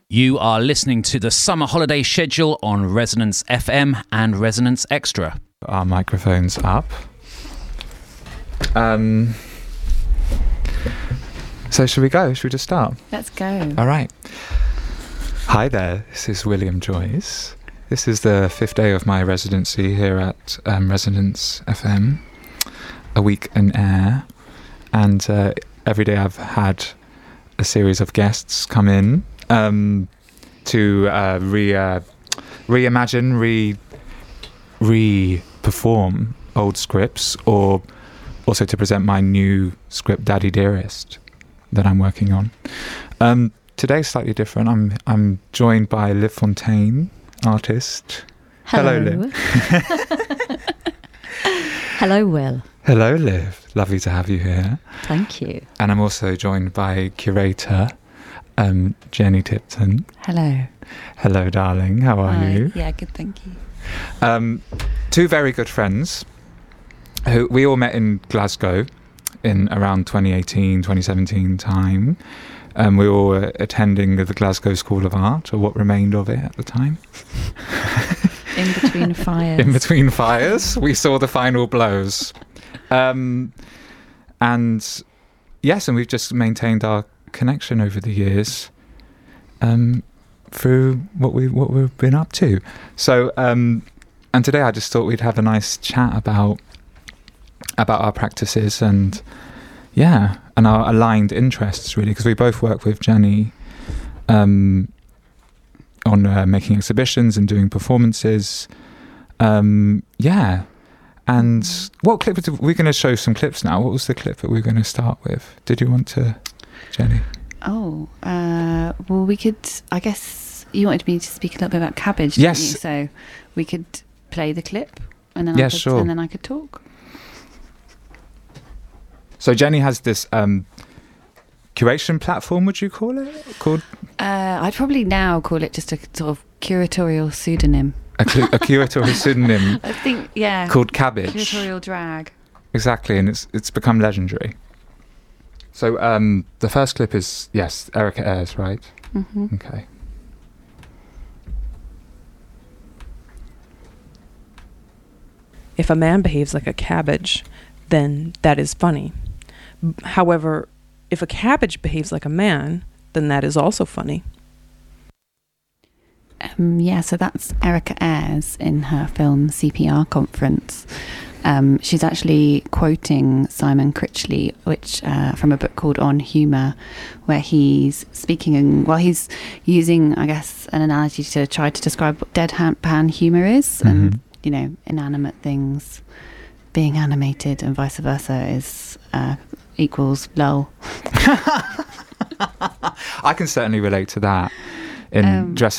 You are listening to the summer holiday schedule on Resonance FM and Resonance Extra. Our microphones up. So should we go? Should we just start? Let's go. All right. Hi there, this is William Joyce. This is the 5th day of my residency here at Resonance FM, a week in air. And every day I've had a series of guests come in to reimagine, re-perform old scripts, or also to present my new script, Daddy Dearest, that I'm working on. Today's slightly different. I'm joined by Liv Fontaine, artist. Hello, Liv. Hello, Will. Hello, Liv. Lovely to have you here. Thank you. And I'm also joined by curator Jenny Tipton. Hello. Hello, darling. How are you? Yeah, good, thank you. Two very good friends who we all met in Glasgow in around 2018, 2017 time. We were attending the Glasgow School of Art, or what remained of it at the time. In between fires. In between fires, we saw the final blows. And yes, and we've just maintained our connection over the years through what we've been up to. So, and today I just thought we'd have a nice chat about our practices and our aligned interests, really, because we both work with Jenny on making exhibitions and doing performances. And what clip we're going to show some clips now? What was the clip that we were going to start with? Did you want to, Jenny? Oh, well, we could, I guess you wanted me to speak a little bit about Cabbage, yes. didn't you? So we could play the clip and then, and then I could talk. So Jenny has this curation platform, would you call it? I'd probably now call it just a sort of curatorial pseudonym. A curatorial pseudonym. I think, yeah. Called Cabbage. Curatorial drag. Exactly, and it's become legendary. So the first clip is, yes, Erica Ayres, right? Mm-hmm. Okay. If a man behaves like a cabbage, then that is funny. However, if a cabbage behaves like a man, then that is also funny. So that's Erica Ayres in her film CPR Conference. She's actually quoting Simon Critchley, which from a book called On Humour, where he's speaking, he's using, I guess, an analogy to try to describe what deadpan humour is, and, inanimate things being animated and vice versa is equals lol. I can certainly relate to that in